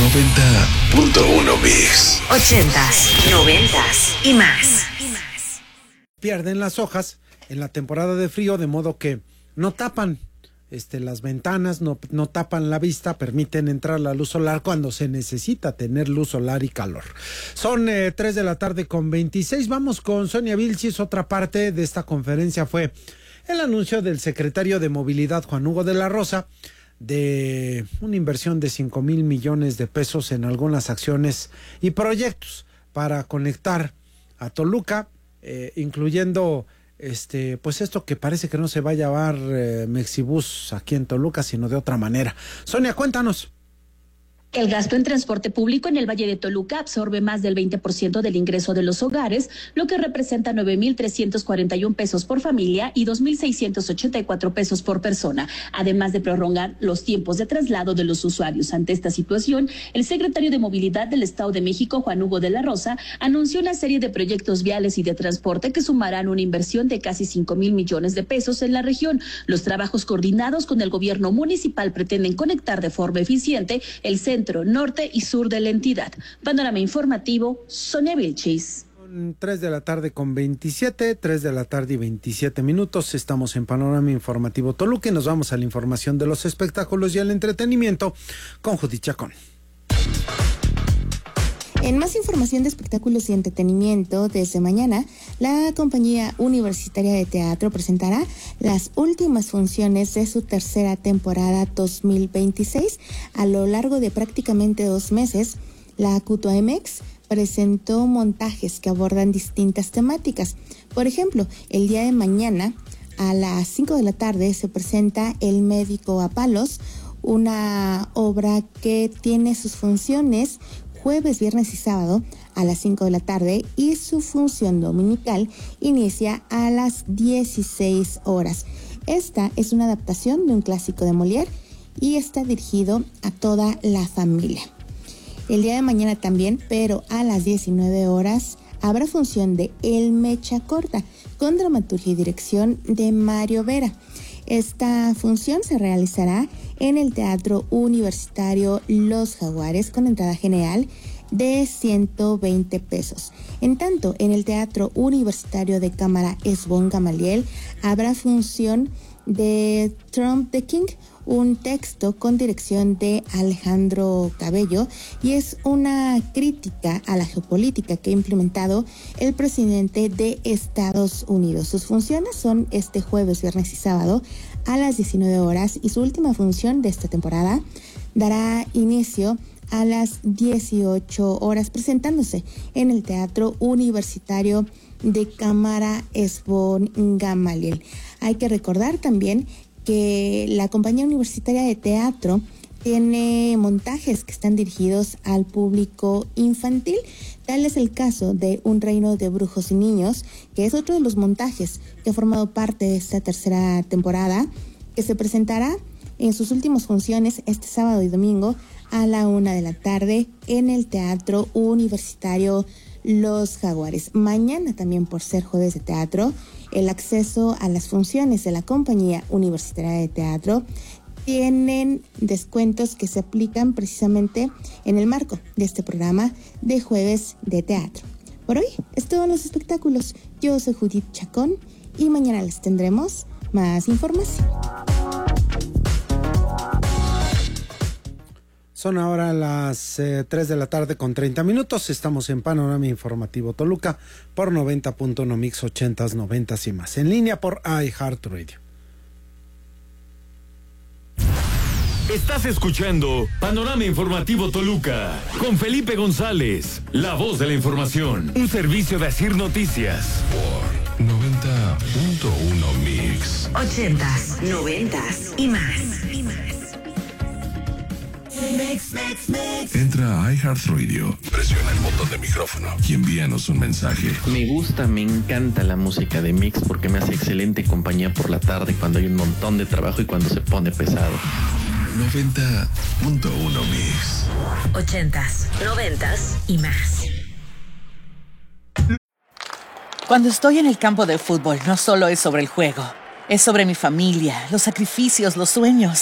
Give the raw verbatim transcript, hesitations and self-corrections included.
noventa punto uno Mix. Ochentas, noventas y más. Pierden las hojas en la temporada de frío, de modo que no tapan este, las ventanas, no, no tapan la vista, permiten entrar la luz solar cuando se necesita tener luz solar y calor. Son eh, tres de la tarde con veintiséis. Vamos con Sonia Vilchis. Otra parte de esta conferencia fue el anuncio del secretario de Movilidad, Juan Hugo de la Rosa, de una inversión de cinco mil millones de pesos en algunas acciones y proyectos para conectar a Toluca, eh, incluyendo este pues esto que parece que no se va a llamar eh, Mexibus aquí en Toluca, sino de otra manera. Sonia, cuéntanos. El gasto en transporte público en el Valle de Toluca absorbe más del veinte por ciento del ingreso de los hogares, lo que representa nueve mil trescientos cuarenta y uno pesos por familia y dos mil seiscientos ochenta y cuatro pesos por persona, además de prolongar los tiempos de traslado de los usuarios. Ante esta situación, el secretario de Movilidad del Estado de México, Juan Hugo de la Rosa, anunció una serie de proyectos viales y de transporte que sumarán una inversión de casi cinco mil millones de pesos en la región. Los trabajos coordinados con el gobierno municipal pretenden conectar de forma eficiente el centro Centro, norte y sur de la entidad. Panorama informativo, Sonia Vilchis. tres de la tarde con veintisiete, tres de la tarde y veintisiete minutos. Estamos en Panorama Informativo Toluca y nos vamos a la información de los espectáculos y el entretenimiento con Judith Chacón. En más información de espectáculos y entretenimiento, desde mañana, la Compañía Universitaria de Teatro presentará las últimas funciones de su tercera temporada dos mil veintiséis. A lo largo de prácticamente dos meses, la Cutuamex presentó montajes que abordan distintas temáticas. Por ejemplo, el día de mañana, a las cinco de la tarde, se presenta El médico a palos, una obra que tiene sus funciones jueves, viernes y sábado a las cinco de la tarde y su función dominical inicia a las dieciséis horas. Esta es una adaptación de un clásico de Molière y está dirigido a toda la familia. El día de mañana también, pero a las diecinueve horas, habrá función de El mecha corta con dramaturgia y dirección de Mario Vera. Esta función se realizará en el Teatro Universitario Los Jaguares con entrada general de ciento veinte pesos. En tanto, en el Teatro Universitario de Cámara Esbón Gamaliel habrá función de Trump the King, un texto con dirección de Alejandro Cabello, y es una crítica a la geopolítica que ha implementado el presidente de Estados Unidos. Sus funciones son este jueves, viernes y sábado a las diecinueve horas y su última función de esta temporada dará inicio a las dieciocho horas, presentándose en el Teatro Universitario de Cámara Esbón Gamaliel. Hay que recordar también que la Compañía Universitaria de Teatro tiene montajes que están dirigidos al público infantil. Tal es el caso de Un reino de brujos y niños, que es otro de los montajes que ha formado parte de esta tercera temporada, que se presentará en sus últimas funciones este sábado y domingo a la una de la tarde en el Teatro Universitario Los Jaguares. Mañana también, por ser jueves de teatro, el acceso a las funciones de la Compañía Universitaria de Teatro tienen descuentos que se aplican precisamente en el marco de este programa de jueves de teatro. Por hoy es todo en los espectáculos. Yo soy Judith Chacón y mañana les tendremos más información. Son ahora las eh, tres de la tarde con treinta minutos. Estamos en Panorama Informativo Toluca por noventa punto uno Mix, ochentas, noventas y más. En línea por iHeartRadio. Estás escuchando Panorama Informativo Toluca con Felipe González, la voz de la información. Un servicio de Asir Noticias. Por noventa punto uno Mix. Ochentas, noventas y más. Mix, mix, mix. Entra a iHeartRadio, presiona el botón de micrófono y envíanos un mensaje. Me gusta, me encanta la música de Mix porque me hace excelente compañía por la tarde cuando hay un montón de trabajo y cuando se pone pesado. noventa punto uno Mix. Ochentas, noventas y más. Cuando estoy en el campo de fútbol, no solo es sobre el juego, es sobre mi familia, los sacrificios, los sueños.